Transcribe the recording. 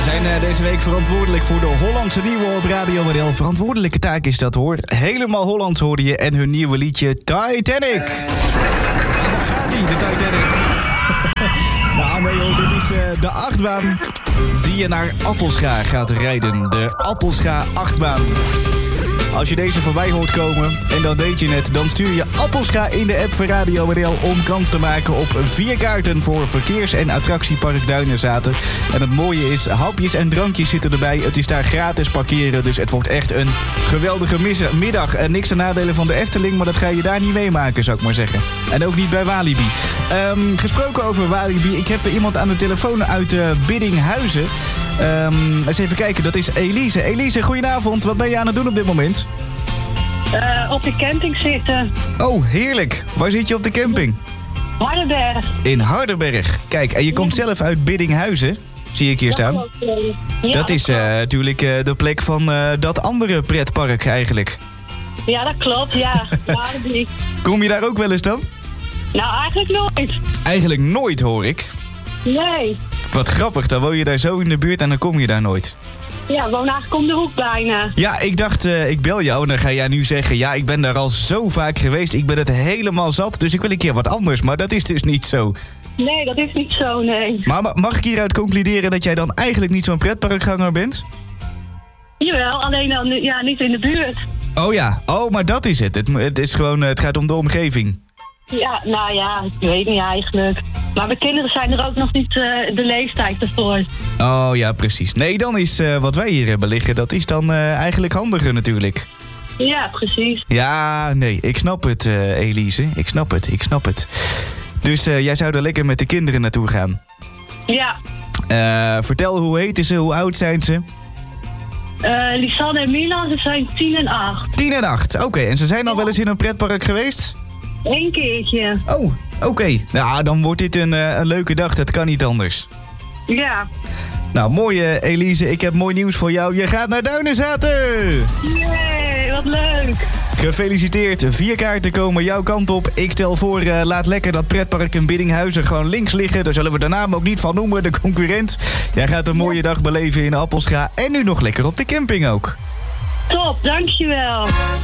zijn deze week verantwoordelijk voor de Hollandse nieuwe op Radio WDL. Verantwoordelijke taak is dat, hoor. Helemaal Hollands hoorde je en hun nieuwe liedje Titanic. En daar gaat hij, de Titanic. Nou nee hoor, dit is de achtbaan die je naar Appelscha gaat rijden. De Appelscha achtbaan. Als je deze voorbij hoort komen, en dat deed je net, dan stuur je Appelscha in de app van Radio WDL om kans te maken op 4 kaarten voor verkeers- en attractiepark Duinenzaten. En het mooie is, hapjes en drankjes zitten erbij. Het is daar gratis parkeren, dus het wordt echt een geweldige middag. Niks te nadelen van de Efteling, maar dat ga je daar niet meemaken, zou ik maar zeggen. En ook niet bij Walibi. Gesproken over Walibi, ik heb iemand aan de telefoon uit Biddinghuizen. Eens even kijken, dat is Elise. Elise, goedenavond. Wat ben je aan het doen op dit moment? Op de camping zitten. Oh, heerlijk. Waar zit je op de camping? Hardenberg. In Hardenberg. Kijk, en je komt zelf uit Biddinghuizen. Zie ik hier staan. Ja, dat is natuurlijk de plek van dat andere pretpark eigenlijk. Ja, dat klopt, ja. Kom je daar ook wel eens dan? Nou, eigenlijk nooit. Eigenlijk nooit, hoor ik. Nee. Wat grappig, dan woon je daar zo in de buurt en dan kom je daar nooit. Ja, woon eigenlijk om de hoek bijna. Ja, ik dacht, ik bel jou en dan ga jij nu zeggen... ja, ik ben daar al zo vaak geweest, ik ben het helemaal zat... dus ik wil een keer wat anders, maar dat is dus niet zo. Nee, dat is niet zo, nee. Maar mag ik hieruit concluderen dat jij dan eigenlijk niet zo'n pretparkganger bent? Jawel, alleen dan niet in de buurt. Oh ja, maar dat is het. Het is gewoon, het gaat om de omgeving. Ja, nou ja, ik weet niet eigenlijk. Maar mijn kinderen zijn er ook nog niet de leeftijd ervoor. Oh ja, precies. Nee, dan is wat wij hier hebben liggen, dat is dan eigenlijk handiger natuurlijk. Ja, precies. Ja, nee, ik snap het, Elise. Ik snap het. Dus jij zou er lekker met de kinderen naartoe gaan? Ja. Vertel, hoe heten ze? Hoe oud zijn ze? Lisanne en Milan, ze zijn 10 en 8. 10 en 8, oké. En ze zijn al wel eens in een pretpark geweest? 1 keertje. Oh, oké. Nou, dan wordt dit een leuke dag. Dat kan niet anders. Ja. Nou, mooi Elise. Ik heb mooi nieuws voor jou. Je gaat naar Duinenzaten! Yay, wat leuk. Gefeliciteerd. 4 kaarten komen jouw kant op. Ik stel voor, laat lekker dat pretpark in Biddinghuizen gewoon links liggen. Daar zullen we de naam ook niet van noemen, de concurrent. Jij gaat een mooie dag beleven in Appelscha. En nu nog lekker op de camping ook. Top, dankjewel.